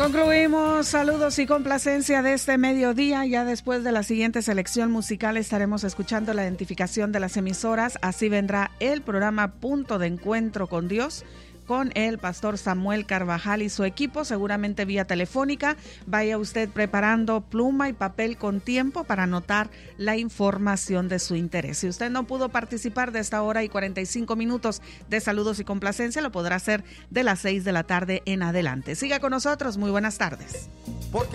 Concluimos saludos y complacencia de este mediodía. Ya después de la siguiente selección musical estaremos escuchando la identificación de las emisoras. Así vendrá el programa Punto de Encuentro con Dios, con el pastor Samuel Carvajal y su equipo, seguramente vía telefónica. Vaya usted preparando pluma y papel con tiempo para anotar la información de su interés. Si usted no pudo participar de esta hora y 45 minutos de saludos y complacencia, lo podrá hacer de las 6 de la tarde en adelante. Siga con nosotros, muy buenas tardes.